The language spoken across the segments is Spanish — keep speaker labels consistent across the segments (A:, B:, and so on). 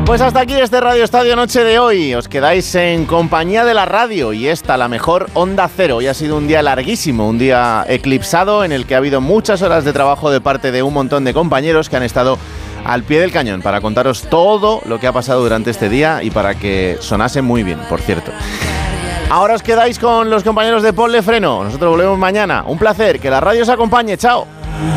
A: Pues hasta aquí este Radio Estadio Noche de hoy. Os quedáis en compañía de la radio y esta, la mejor Onda Cero. Hoy ha sido un día larguísimo, un día eclipsado en el que ha habido muchas horas de trabajo de parte de un montón de compañeros que han estado al pie del cañón para contaros todo lo que ha pasado durante este día y para que sonase muy bien, por cierto. Ahora os quedáis con los compañeros de Ponle Freno. Nosotros volvemos mañana. Un placer, que la radio os acompañe. Chao.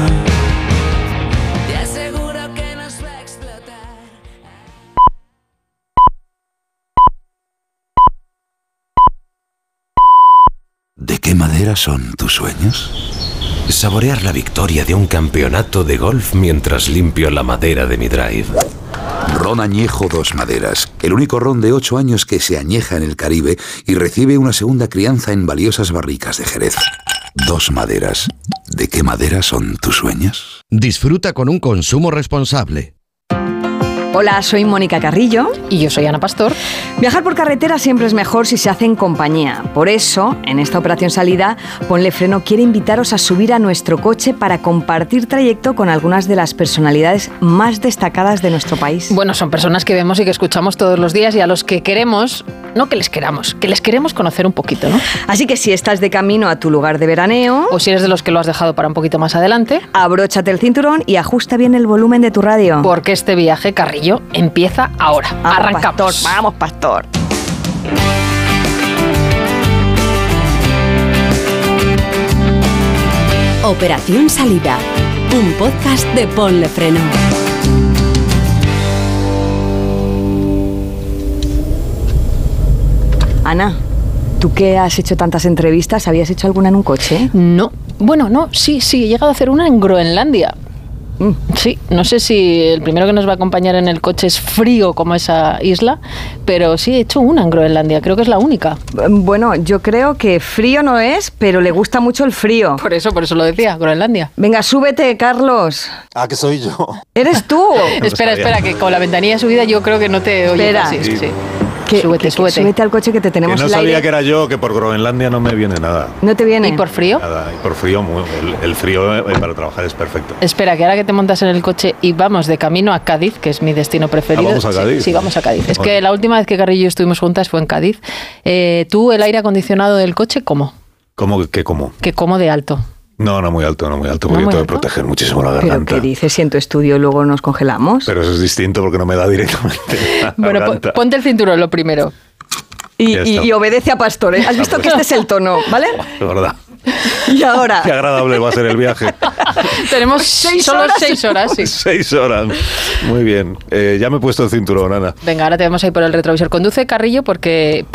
B: ¿De qué madera son tus sueños?
C: Saborear la victoria de un campeonato de golf mientras limpio la madera de mi drive.
B: Ron Añejo Dos Maderas, el único ron de 8 años que se añeja en el Caribe y recibe una segunda crianza en valiosas barricas de Jerez. Dos Maderas. ¿De qué madera son tus sueños?
D: Disfruta con un consumo responsable.
E: Hola, soy Mónica Carrillo.
F: Y yo soy Ana Pastor.
E: Viajar por carretera siempre es mejor si se hace en compañía. Por eso, en esta operación salida, Ponle Freno quiere invitaros a subir a nuestro coche para compartir trayecto con algunas de las personalidades más destacadas de nuestro país.
F: Bueno, son personas que vemos y que escuchamos todos los días y a los que queremos, no que les queramos, que les queremos conocer un poquito, ¿no?
E: Así que si estás de camino a tu lugar de veraneo,
F: o si eres de los que lo has dejado para un poquito más adelante,
E: abróchate el cinturón y ajusta bien el volumen de tu radio.
F: Porque este viaje, Carrillo, empieza ahora. Arrancamos.
E: Pastor, vamos, Pastor.
G: Operación Salida, un podcast de Ponle Freno.
E: Ana, ¿tú que has hecho tantas entrevistas, habías hecho alguna en un coche?
F: No. Bueno, no, sí, he llegado a hacer una en Groenlandia. Sí, no sé si el primero que nos va a acompañar en el coche es frío como esa isla, pero sí he hecho una en Groenlandia, creo que es la única.
E: Bueno, yo creo que frío no es, pero le gusta mucho el frío.
F: Por eso lo decía, Groenlandia.
E: Venga, súbete, Carlos.
H: Ah, que soy yo.
E: ¿Eres tú?
F: Espera, que con la ventanilla subida yo creo que no te oye.
E: Espera.
F: Sí.
E: Súbete. Súbete al coche que te tenemos
H: que no
E: el
H: sabía
E: aire.
H: Que era yo, que por Groenlandia no me viene nada.
E: ¿No te viene?
F: ¿Y por frío?
H: Nada, y por frío, el frío para trabajar es perfecto.
F: Espera, que ahora que te montas en el coche y vamos de camino a Cádiz, que es mi destino preferido.
H: ¿Vamos a Cádiz?
F: Sí, vamos a Cádiz. Es que la última vez que Carrillo y yo estuvimos juntas fue en Cádiz. ¿Tú el aire acondicionado del coche cómo?
H: ¿Cómo?
F: Que como de alto.
H: No muy alto, porque tengo que proteger muchísimo la garganta.
E: ¿Pero qué dices? Si en tu estudio luego nos congelamos.
H: Pero eso es distinto porque no me da directamente la
F: Bueno,
H: garganta.
F: Ponte el cinturón lo primero.
E: Y obedece a Pastor, ¿eh? Has visto que este es el tono, ¿vale?
H: De verdad.
E: Y ahora...
H: Qué agradable va a ser el viaje.
F: Tenemos solo 6 horas, sí.
H: 6 horas. Muy bien. Ya me he puesto el cinturón, Ana.
F: Venga, ahora te vamos a ir por el retrovisor. Conduce, Carrillo, porque